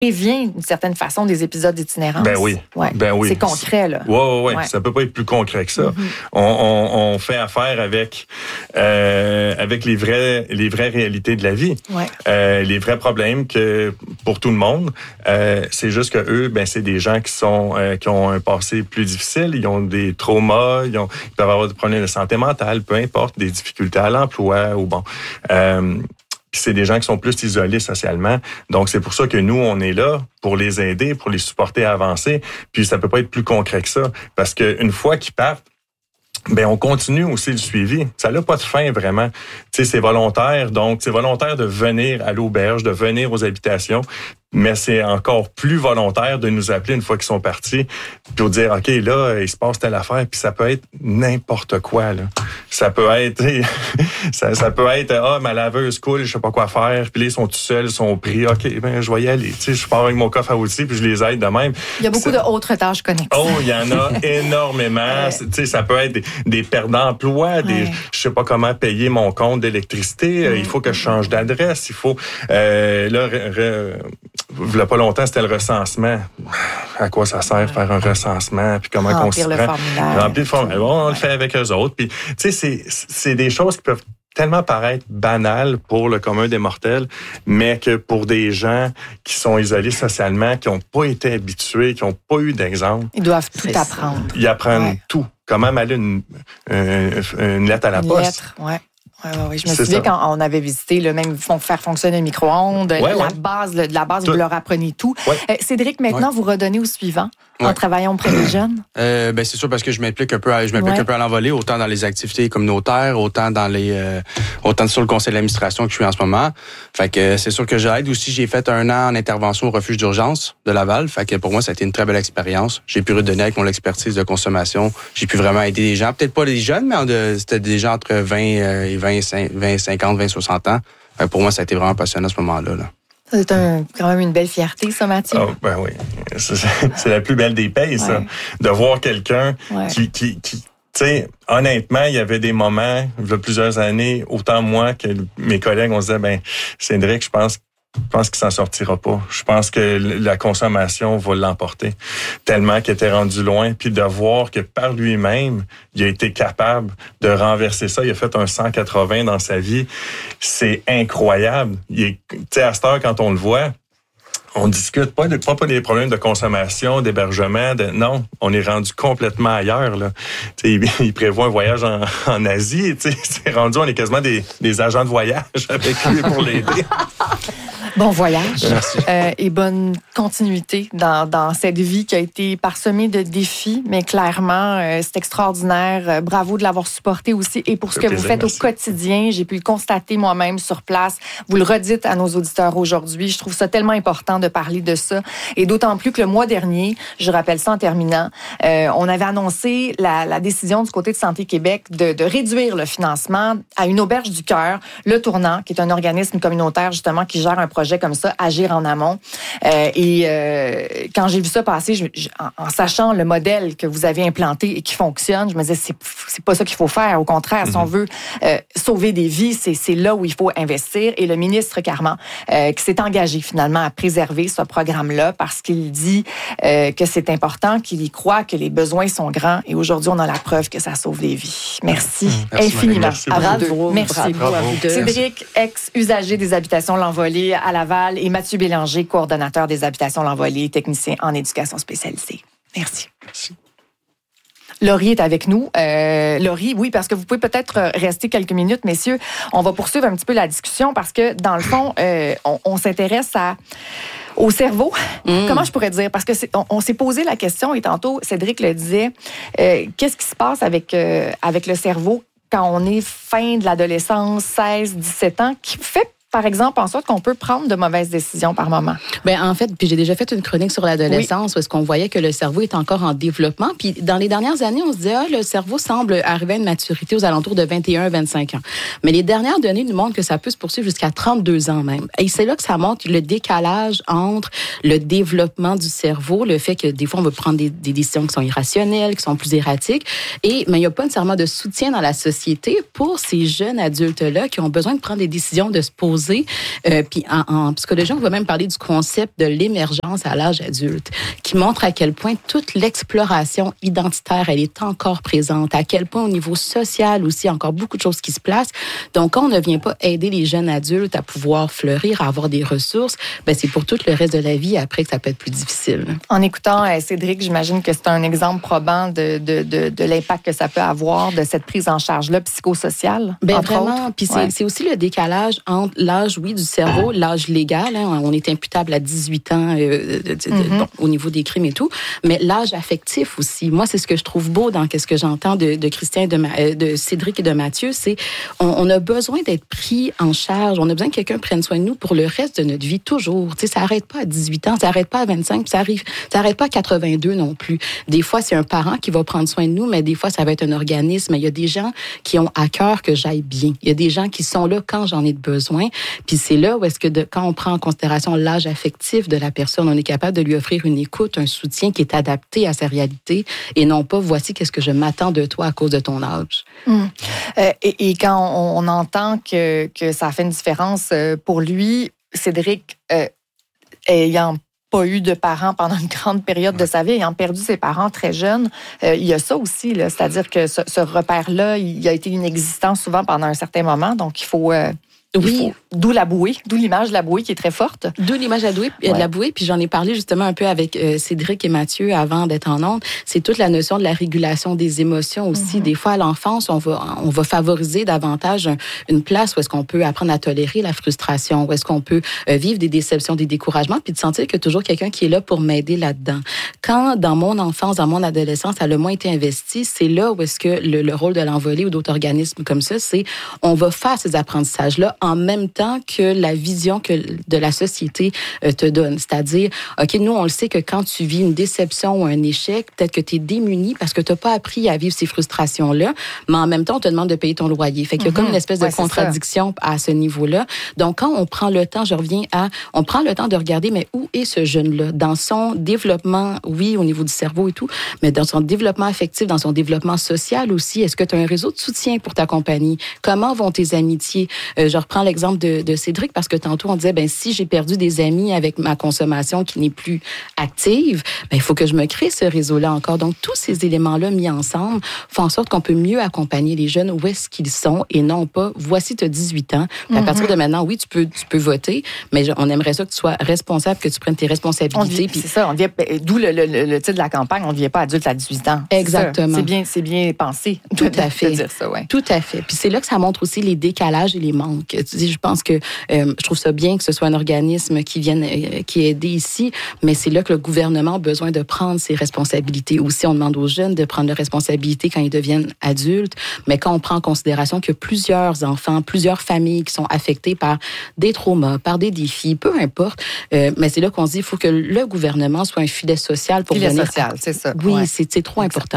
prévient d'une certaine façon des épisodes d'itinérance. Ben oui. Ouais. Ben oui. C'est concret, là. Oui. Ouais. Ça peut pas être plus concret que ça. Mm-hmm. On fait affaire avec les vraies réalités de la vie. Ouais. Les vrais problèmes que pour tout le monde. C'est juste que eux, c'est des gens qui ont un passé plus difficile. Ils ont des traumas. Ils peuvent avoir des problèmes de santé mentale, peu importe, des difficultés à l'emploi ou bon. Puis c'est des gens qui sont plus isolés socialement. Donc, c'est pour ça que nous, on est là pour les aider, pour les supporter à avancer. Puis ça peut pas être plus concret que ça. Parce qu'une fois qu'ils partent, on continue aussi le suivi. Ça n'a pas de fin, vraiment. Tu sais, c'est volontaire. Donc, c'est volontaire de venir à l'auberge, de venir aux habitations. Mais c'est encore plus volontaire de nous appeler une fois qu'ils sont partis, puis de dire, OK, là, il se passe telle affaire, puis ça peut être n'importe quoi, là. Ça peut être, ça peut être, ma laveuse coule, je sais pas quoi faire, puis là, ils sont tout seuls, ils sont pris, OK, je vais y aller. Tu sais, je pars avec mon coffre à outils, puis je les aide de même. Il y a beaucoup d'autres tâches connexes. Oh, il y en a énormément. Tu sais, ça peut être des pertes d'emploi, je sais pas comment payer mon compte d'électricité, il faut que je change d'adresse, il faut, il y a pas longtemps, c'était le recensement. À quoi ça sert faire un recensement? Puis comment on s'y prend? Remplir le formulaire. Bon, on le fait avec eux autres. Puis, tu sais, c'est des choses qui peuvent tellement paraître banales pour le commun des mortels, mais que pour des gens qui sont isolés socialement, qui n'ont pas été habitués, qui n'ont pas eu d'exemple. Ils doivent tout apprendre. Ils apprennent tout. Comment aller une lettre à la poste. Lettre, oui. Je me souviens quand on avait visité, même faire fonctionner un micro-ondes, la base, vous leur apprenez tout. Ouais. Cédric, maintenant, vous redonnez au suivant en travaillant auprès des jeunes? C'est sûr parce que je m'implique un peu à l'envolée, autant dans les activités communautaires, autant sur le conseil d'administration que je suis en ce moment. Fait que c'est sûr que j'aide aussi. J'ai fait 1 an en intervention au refuge d'urgence de Laval. Fait que pour moi, ça a été une très belle expérience. J'ai pu redonner avec mon expertise de consommation. J'ai pu vraiment aider des gens. Peut-être pas les jeunes, mais c'était des gens entre 20 et 20, 50, 20, 60 ans. Pour moi, ça a été vraiment passionnant à ce moment-là. C'est quand même une belle fierté, ça, Mathieu. Oh, ben oui. C'est la plus belle des payes, ça. De voir quelqu'un qui tu sais, honnêtement, il y avait des moments, il y a plusieurs années, autant moi que mes collègues, on se disait, Cédric, je pense qu'il s'en sortira pas. Je pense que la consommation va l'emporter tellement qu'il était rendu loin. Puis de voir que par lui-même, il a été capable de renverser ça. Il a fait un 180 dans sa vie. C'est incroyable. Tu sais, à cette heure, quand on le voit, on discute pas des problèmes de consommation, d'hébergement. Non, on est rendu complètement ailleurs. Là. Il prévoit un voyage en Asie. C'est rendu, on est quasiment des agents de voyage avec lui pour l'aider. Bon voyage et bonne continuité dans cette vie qui a été parsemée de défis, mais clairement, c'est extraordinaire. Bravo de l'avoir supporté aussi et pour ce que vous faites au quotidien. J'ai pu le constater moi-même sur place. Vous le redites à nos auditeurs aujourd'hui. Je trouve ça tellement important de parler de ça et d'autant plus que le mois dernier, je rappelle ça en terminant, on avait annoncé la décision du côté de Santé Québec de réduire le financement à une auberge du cœur, Le Tournant, qui est un organisme communautaire justement qui gère un projet comme ça, Agir en amont. Quand j'ai vu ça passer, en sachant le modèle que vous avez implanté et qui fonctionne, je me disais, c'est pas ça qu'il faut faire. Au contraire, si on veut sauver des vies, c'est là où il faut investir. Et le ministre Carman, qui s'est engagé finalement à préserver ce programme-là parce qu'il dit que c'est important, qu'il y croit, que les besoins sont grands. Et aujourd'hui, on a la preuve que ça sauve des vies. Merci infiniment. Merci. Bravo à vous deux. Cédric, ex-usager des habitations L'Envolée à Laval et Mathieu Bélanger, coordonnateur des habitations L'Envolée, technicien en éducation spécialisée. Merci. Laurie est avec nous. Laurie, oui, parce que vous pouvez peut-être rester quelques minutes, messieurs. On va poursuivre un petit peu la discussion parce que, dans le fond, on s'intéresse au cerveau. Comment je pourrais dire? Parce que on s'est posé la question, et tantôt, Cédric le disait, qu'est-ce qui se passe avec le cerveau quand on est fin de l'adolescence, 16, 17 ans, qui fait par exemple, en sorte qu'on peut prendre de mauvaises décisions par moment? En fait, puis j'ai déjà fait une chronique sur l'adolescence parce qu'on voyait que le cerveau est encore en développement. Puis dans les dernières années, on se disait, le cerveau semble arriver à une maturité aux alentours de 21-25 ans. Mais les dernières données nous montrent que ça peut se poursuivre jusqu'à 32 ans même. Et c'est là que ça montre le décalage entre le développement du cerveau, le fait que des fois, on veut prendre des décisions qui sont irrationnelles, qui sont plus erratiques. Mais il n'y a pas nécessairement de soutien dans la société pour ces jeunes adultes-là qui ont besoin de prendre des décisions, de se poser explosé. Puis en psychologie, on va même parler du concept de l'émergence à l'âge adulte, qui montre à quel point toute l'exploration identitaire, elle est encore présente, à quel point au niveau social aussi, encore beaucoup de choses qui se placent. Donc, quand on ne vient pas aider les jeunes adultes à pouvoir fleurir, à avoir des ressources, ben c'est pour tout le reste de la vie après que ça peut être plus difficile. En écoutant Cédric, j'imagine que c'est un exemple probant de l'impact que ça peut avoir de cette prise en charge-là psychosociale. Ben vraiment. Puis c'est aussi le décalage entre l'âge, oui, du cerveau, l'âge légal. Hein, on est imputable à 18 ans bon, au niveau des crimes et tout, mais l'âge affectif aussi. Moi, c'est ce que je trouve beau dans ce que j'entends de Christian, de Cédric et de Mathieu, c'est on a besoin d'être pris en charge. On a besoin que quelqu'un prenne soin de nous pour le reste de notre vie, toujours. Tu sais, ça n'arrête pas à 18 ans, ça n'arrête pas à 25, ça n'arrête pas à 82 non plus. Des fois, c'est un parent qui va prendre soin de nous, mais des fois, ça va être un organisme. Il y a des gens qui ont à cœur que j'aille bien. Il y a des gens qui sont là quand j'en ai besoin. Puis c'est là où est-ce que quand on prend en considération l'âge affectif de la personne, on est capable de lui offrir une écoute, un soutien qui est adapté à sa réalité et non pas voici qu'est-ce que je m'attends de toi à cause de ton âge. Et quand on entend que ça fait une différence pour lui, Cédric, ayant pas eu de parents pendant une grande période de sa vie, ayant perdu ses parents très jeunes, il y a ça aussi, là, c'est-à-dire que ce repère-là, il a été inexistant souvent pendant un certain moment, donc il faut... Oui. D'où la bouée, d'où l'image de la bouée qui est très forte. D'où l'image de la bouée, puis j'en ai parlé justement un peu avec Cédric et Mathieu avant d'être en ondes. C'est toute la notion de la régulation des émotions aussi. Des fois, à l'enfance, on va favoriser davantage une place où est-ce qu'on peut apprendre à tolérer la frustration, où est-ce qu'on peut vivre des déceptions, des découragements, puis de sentir qu'il y a toujours quelqu'un qui est là pour m'aider là-dedans. Quand, dans mon enfance, dans mon adolescence, ça a le moins été investi, c'est là où est-ce que le rôle de l'Envolée ou d'autres organismes comme ça, c'est on va faire ces apprentissages-là en même temps que la vision de la société te donne. C'est-à-dire, OK, nous, on le sait que quand tu vis une déception ou un échec, peut-être que tu es démuni parce que tu n'as pas appris à vivre ces frustrations-là, mais en même temps, on te demande de payer ton loyer. Fait qu'il y a comme une espèce de contradiction à ce niveau-là. Donc, quand on prend le temps, on prend le temps de regarder, mais où est ce jeune-là? Dans son développement, oui, au niveau du cerveau et tout, mais dans son développement affectif, dans son développement social aussi, est-ce que tu as un réseau de soutien pour ta compagnie? Comment vont tes amitiés? Je reprends l'exemple de Cédric parce que tantôt on disait si j'ai perdu des amis avec ma consommation qui n'est plus active, il faut que je me crée ce réseau-là encore. Donc tous ces éléments-là mis ensemble font en sorte qu'on peut mieux accompagner les jeunes où est-ce qu'ils sont et non pas voici tu as 18 ans. À partir de maintenant, oui, tu peux voter, mais on aimerait ça que tu sois responsable, que tu prennes tes responsabilités. C'est ça, d'où le titre de la campagne, on ne devient pas adulte à 18 ans. Exactement. C'est bien pensé. Tout à fait. De dire ça, ouais. Tout à fait. Puis c'est là que ça montre aussi les décalages et les manques. Je pense que je trouve ça bien que ce soit un organisme qui est aidé ici, mais c'est là que le gouvernement a besoin de prendre ses responsabilités. Aussi, on demande aux jeunes de prendre leurs responsabilités quand ils deviennent adultes, mais quand on prend en considération que plusieurs enfants, plusieurs familles qui sont affectées par des traumas, par des défis, peu importe, mais c'est là qu'on se dit qu'il faut que le gouvernement soit un filet social pour venir... social, c'est ça. Oui, ouais. c'est trop important.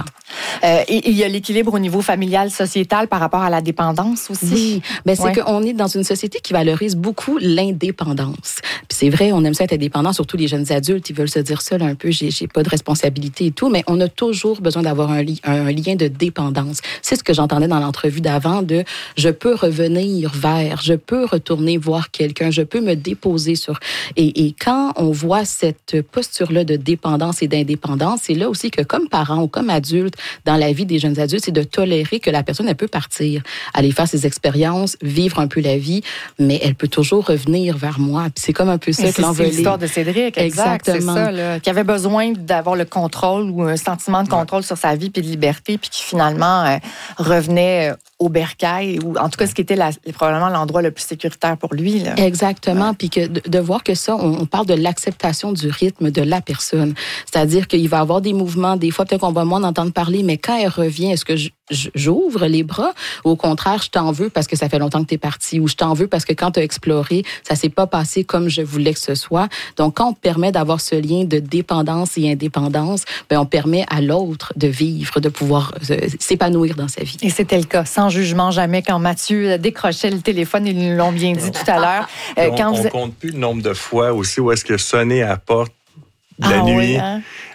Et il y a l'équilibre au niveau familial, sociétal par rapport à la dépendance aussi. Oui, c'est qu'on est dans une société qui valorise beaucoup l'indépendance. Puis c'est vrai, on aime ça être indépendant, surtout les jeunes adultes, ils veulent se dire ça un peu, j'ai pas de responsabilité et tout, mais on a toujours besoin d'avoir un lien de dépendance. C'est ce que j'entendais dans l'entrevue d'avant de je peux revenir vers, je peux retourner voir quelqu'un, je peux me déposer sur... Et quand on voit cette posture-là de dépendance et d'indépendance, c'est là aussi que comme parent ou comme adulte, dans la vie des jeunes adultes, c'est de tolérer que la personne, elle peut partir, aller faire ses expériences, vivre un peu la vie, mais elle peut toujours revenir vers moi. Puis c'est comme un peu ça que l'Envolée. C'est l'histoire de Cédric, exactement. C'est ça, là, qui avait besoin d'avoir le contrôle ou un sentiment de contrôle sur sa vie puis de liberté, puis qui finalement revenait au bercail, ou en tout cas ce qui était probablement l'endroit le plus sécuritaire pour lui. Là. Exactement, puis que de voir que ça, on parle de l'acceptation du rythme de la personne. C'est-à-dire qu'il va y avoir des mouvements, des fois peut-être qu'on va moins en entendre parler, mais quand elle revient, est-ce que j'ouvre les bras? Ou au contraire, je t'en veux parce que ça fait longtemps que tu es parti, ou je t'en veux parce que quand tu as exploré, ça s'est pas passé comme je voulais que ce soit. Donc, quand on permet d'avoir ce lien de dépendance et indépendance, on permet à l'autre de vivre, de pouvoir s'épanouir dans sa vie. Et c'était le cas, sans jugement jamais, quand Mathieu décrochait le téléphone, ils nous l'ont bien dit tout à l'heure. On compte plus le nombre de fois aussi où est-ce que sonner à la porte la nuit. Oui, hein?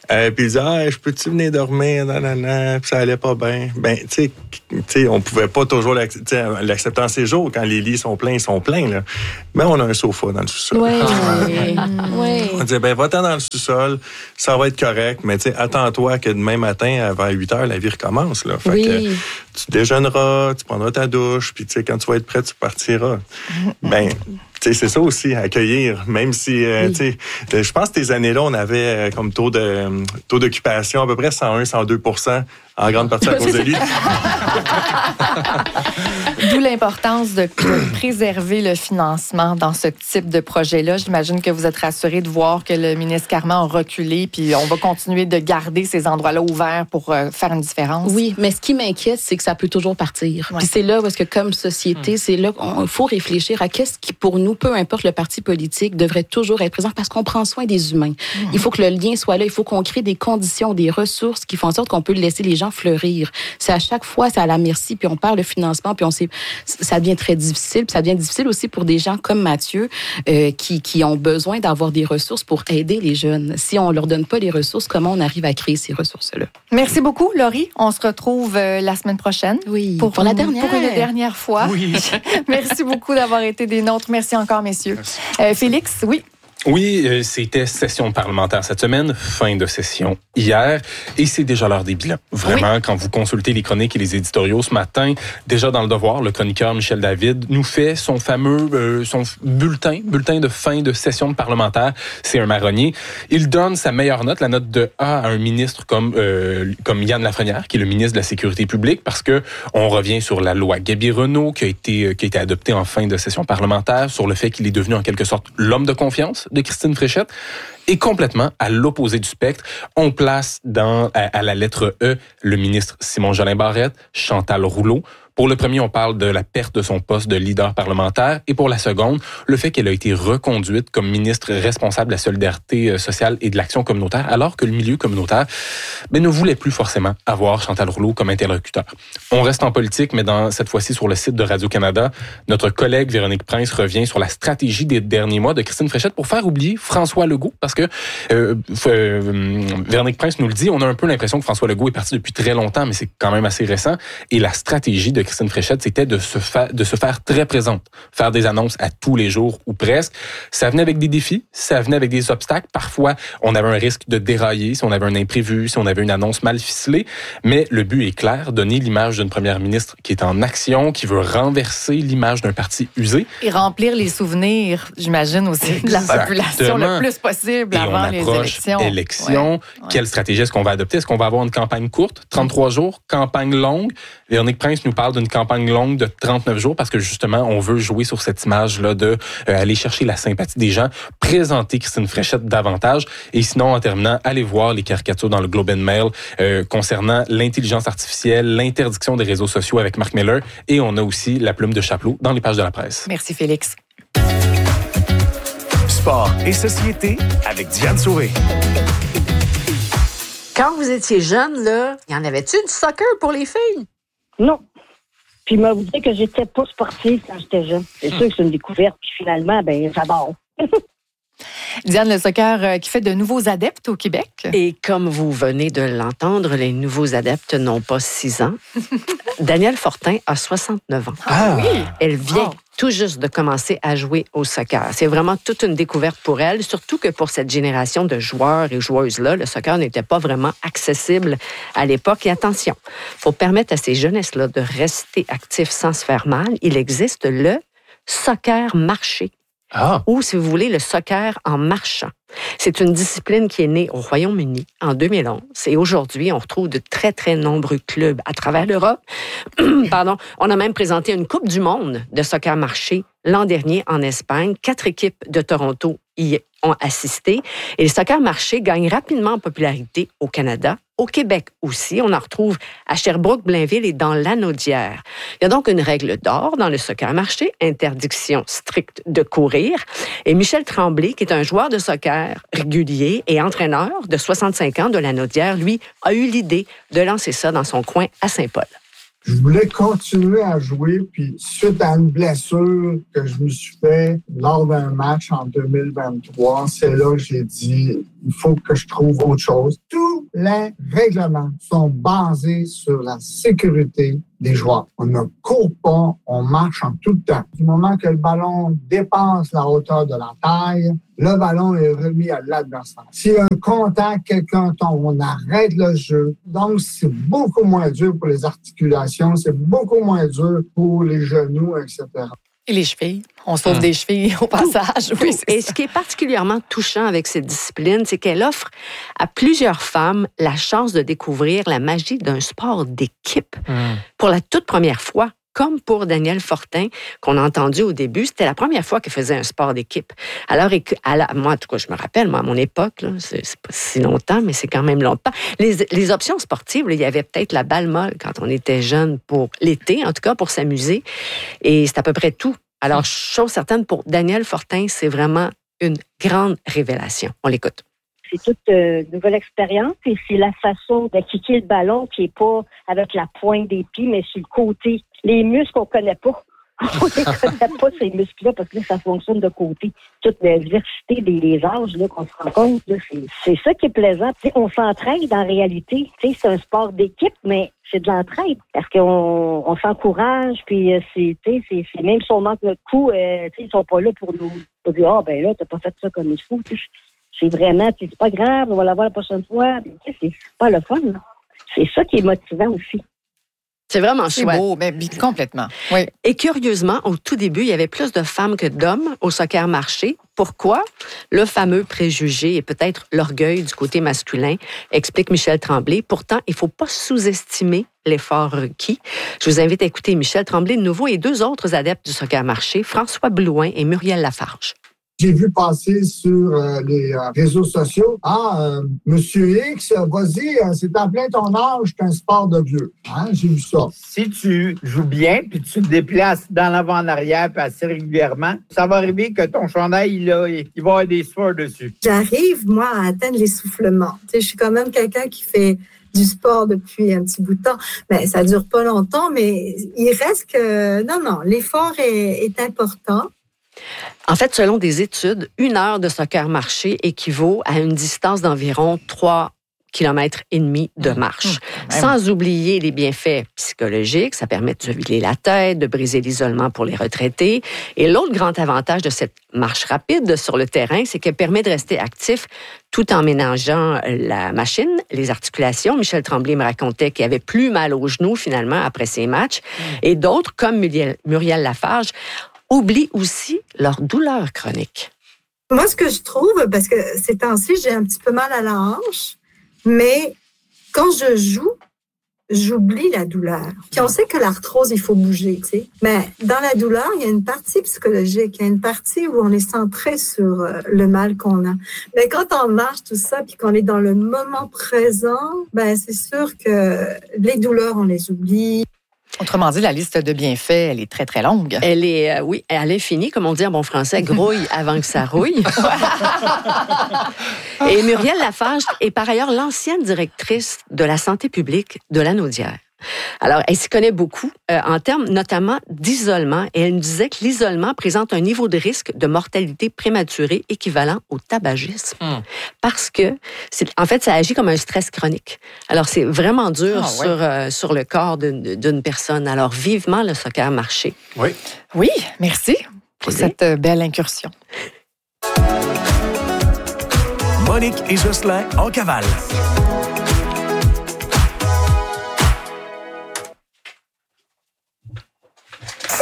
Puis il dit, je peux-tu venir dormir? Nanana, puis ça allait pas bien. Ben, tu sais, on pouvait pas toujours l'accepter en séjour. Quand les lits sont pleins, ils sont pleins, là. Mais on a un sofa dans le sous-sol. Oui. Oui. On disait, va-t'en dans le sous-sol, ça va être correct, mais tu sais, attends-toi que demain matin, vers 8 heures, la vie recommence, là. Fait que tu déjeuneras, tu prendras ta douche, puis tu sais, quand tu vas être prêt, tu partiras. Ben, tu sais, c'est ça aussi, accueillir, même si, tu sais, je pense que ces années-là, on avait comme taux d'occupation à peu près 101-102%, en grande partie à cause de lui. D'où l'importance de préserver le financement dans ce type de projet-là. J'imagine que vous êtes rassurés de voir que le ministre Carman a reculé, puis on va continuer de garder ces endroits-là ouverts pour faire une différence. Oui, mais ce qui m'inquiète, c'est que ça peut toujours partir. Ouais. Puis c'est là parce que comme société, c'est là qu'il faut réfléchir à qu'est-ce qui, pour nous, peu importe le parti politique, devrait toujours être présent parce qu'on prend soin des humains. Il faut que le lien soit là. Il faut qu'on crée des conditions, des ressources qui font en sorte qu'on peut laisser les gens fleurir. C'est à chaque fois, c'est à la merci, puis on perd le financement, puis ça devient très difficile. Puis ça devient difficile aussi pour des gens comme Mathieu qui ont besoin d'avoir des ressources pour aider les jeunes. Si on leur donne pas les ressources, comment on arrive à créer ces ressources-là? Merci beaucoup, Laurie. On se retrouve la semaine prochaine. Oui, pour une dernière fois. Oui. Merci beaucoup d'avoir été des nôtres. Merci encore, messieurs. Félix, oui. Oui, c'était session parlementaire cette semaine, fin de session hier, et c'est déjà l'heure des bilans. Vraiment, quand vous consultez les chroniques et les éditoriaux ce matin, déjà dans le Devoir, le chroniqueur Michel David nous fait son fameux son bulletin de fin de session parlementaire. C'est un marronnier. Il donne sa meilleure note, la note de A à un ministre comme Yann Lafrenière, qui est le ministre de la Sécurité publique, parce que on revient sur la loi Gaby-Renault qui a été adoptée en fin de session parlementaire, sur le fait qu'il est devenu en quelque sorte l'homme de confiance de Christine Fréchette. Et complètement à l'opposé du spectre, on place à la lettre E le ministre Simon-Jolin Barrette, Chantal Rouleau. Pour le premier, on parle de la perte de son poste de leader parlementaire. Et pour la seconde, le fait qu'elle a été reconduite comme ministre responsable de la solidarité sociale et de l'action communautaire, alors que le milieu communautaire ne voulait plus forcément avoir Chantal Rouleau comme interlocuteur. On reste en politique, mais cette fois-ci sur le site de Radio-Canada, notre collègue Véronique Prince revient sur la stratégie des derniers mois de Christine Fréchette pour faire oublier François Legault, parce que Véronique Prince nous le dit, on a un peu l'impression que François Legault est parti depuis très longtemps, mais c'est quand même assez récent. Et la stratégie de Christine Fréchette, c'était de se faire très présente, faire des annonces à tous les jours ou presque. Ça venait avec des défis, ça venait avec des obstacles. Parfois, on avait un risque de dérailler si on avait un imprévu, si on avait une annonce mal ficelée. Mais le but est clair, donner l'image d'une première ministre qui est en action, qui veut renverser l'image d'un parti usé. Et remplir les souvenirs, j'imagine aussi, de la population le plus possible avant les élections. Quelle stratégie est-ce qu'on va adopter? Est-ce qu'on va avoir une campagne courte, 33 jours, campagne longue? Véronique Prince nous parle d'une campagne longue de 39 jours parce que justement, on veut jouer sur cette image-là de aller chercher la sympathie des gens, présenter Christine Fréchette davantage. Et sinon, en terminant, allez voir les caricatures dans le Globe and Mail concernant l'intelligence artificielle, l'interdiction des réseaux sociaux avec Mark Miller. Et on a aussi la plume de Chapelot dans les pages de la presse. Merci, Félix. Sport et société avec Diane Sauvé. Quand vous étiez jeune, là, y en avait-tu du soccer pour les filles? Non. Puis il m'a dit que j'étais pas sportive quand j'étais jeune. C'est sûr que c'est une découverte. Puis finalement, j'adore. Diane, le soccer qui fait de nouveaux adeptes au Québec. Et comme vous venez de l'entendre, les nouveaux adeptes n'ont pas 6 ans. Danielle Fortin a 69 ans. Ah oui! Elle vient tout juste de commencer à jouer au soccer. C'est vraiment toute une découverte pour elle, surtout que pour cette génération de joueurs et joueuses-là, le soccer n'était pas vraiment accessible à l'époque. Et attention, pour permettre à ces jeunesses-là de rester actifs sans se faire mal, il existe le soccer marché. Ou, si vous voulez, le soccer en marchant. C'est une discipline qui est née au Royaume-Uni en 2011. Et aujourd'hui, on retrouve de très, très nombreux clubs à travers l'Europe. Pardon. On a même présenté une Coupe du monde de soccer marché l'an dernier en Espagne. 4 équipes de Toronto y ont assisté. Et le soccer marché gagne rapidement en popularité au Canada. Au Québec aussi, on en retrouve à Sherbrooke, Blainville et dans Lanaudière. Il y a donc une règle d'or dans le soccer marché, interdiction stricte de courir. Et Michel Tremblay, qui est un joueur de soccer régulier et entraîneur de 65 ans de Lanaudière, lui, a eu l'idée de lancer ça dans son coin à Saint-Paul. Je voulais continuer à jouer, puis suite à une blessure que je me suis fait lors d'un match en 2023, c'est là que j'ai dit, il faut que je trouve autre chose. Tous les règlements sont basés sur la sécurité des joueurs. On ne court pas, on marche en tout temps. Du moment que le ballon dépasse la hauteur de la taille, le ballon est remis à l'adversaire. S'il y a un contact, quelqu'un tombe, on arrête le jeu. Donc, c'est beaucoup moins dur pour les articulations, c'est beaucoup moins dur pour les genoux, etc. Et les chevilles. On sauve des chevilles au passage. Oui, et ce qui est particulièrement touchant avec cette discipline, c'est qu'elle offre à plusieurs femmes la chance de découvrir la magie d'un sport d'équipe. Pour la toute première fois, comme pour Danielle Fortin, qu'on a entendu au début, c'était la première fois qu'elle faisait un sport d'équipe. Alors, moi, en tout cas, je me rappelle, moi, à mon époque, là, c'est pas si longtemps, mais c'est quand même longtemps. Les options sportives, là, il y avait peut-être la balle molle quand on était jeune pour l'été, en tout cas pour s'amuser, et c'est à peu près tout. Alors, chose certaine, pour Danielle Fortin, c'est vraiment une grande révélation. On l'écoute. C'est toute une nouvelle expérience et c'est la façon de kicker le ballon qui n'est pas avec la pointe des pieds, mais sur le côté. Les muscles, on ne connaît pas. On ne connaît pas, ces muscles-là, parce que là, ça fonctionne de côté. Toute la diversité des âges là, qu'on se rend compte, là, c'est ça qui est plaisant. T'sais, on s'entraide en réalité. T'sais, c'est un sport d'équipe, mais c'est de l'entraide. Parce qu'on s'encourage, puis c'est même si on manque notre coup, ils sont pas là pour nous dire « Ah, ben là, t'as pas fait ça comme il faut. » C'est vraiment, c'est pas grave, on va l'avoir la prochaine fois. C'est pas le fun. Là. C'est ça qui est motivant aussi. C'est vraiment chouette. C'est beau, mais complètement. Oui. Et curieusement, au tout début, il y avait plus de femmes que d'hommes au soccer marché. Pourquoi? Le fameux préjugé et peut-être l'orgueil du côté masculin, explique Michel Tremblay. Pourtant, il ne faut pas sous-estimer l'effort requis. Je vous invite à écouter Michel Tremblay de nouveau et deux autres adeptes du soccer marché, François Blouin et Muriel Lafarge. J'ai vu passer sur les réseaux sociaux, Monsieur X, vas-y, c'est en plein ton âge, c'est un sport de vieux. J'ai vu ça. Si tu joues bien, puis tu te déplaces dans l'avant en arrière, puis assez régulièrement, ça va arriver que ton chandail, il va y avoir des sueurs dessus. J'arrive, moi, à atteindre l'essoufflement. Je suis quand même quelqu'un qui fait du sport depuis un petit bout de temps. Mais ça dure pas longtemps, mais il reste que... Non, l'effort est important. En fait, selon des études, 1 heure de soccer marché équivaut à une distance d'environ 3,5 km de marche. Sans oublier les bienfaits psychologiques, ça permet de se vider la tête, de briser l'isolement pour les retraités. Et l'autre grand avantage de cette marche rapide sur le terrain, c'est qu'elle permet de rester actif tout en ménageant la machine, les articulations. Michel Tremblay me racontait qu'il avait plus mal aux genoux finalement après ses matchs. Et d'autres, comme Muriel Lafarge, oublient aussi leur douleur chronique. Moi, ce que je trouve, parce que ces temps-ci, j'ai un petit peu mal à la hanche, mais quand je joue, j'oublie la douleur. Puis on sait que l'arthrose, il faut bouger, tu sais. Mais dans la douleur, il y a une partie psychologique, il y a une partie où on est centré sur le mal qu'on a. Mais quand on marche, tout ça, puis qu'on est dans le moment présent, ben c'est sûr que les douleurs, on les oublie. Autrement dit, la liste de bienfaits, elle est très, très longue. Elle est, oui, elle est finie, comme on dit en bon français, grouille avant que ça rouille. Et Muriel Lafarge est par ailleurs l'ancienne directrice de la santé publique de Lanaudière. Alors, elle s'y connaît beaucoup en termes notamment d'isolement et elle nous disait que l'isolement présente un niveau de risque de mortalité prématurée équivalent au tabagisme parce que, en fait, ça agit comme un stress chronique. Alors, c'est vraiment dur sur le corps d'une personne. Alors, vivement le soccer marché. Oui, merci pour cette belle incursion. Monique et Jocelyn en cavale.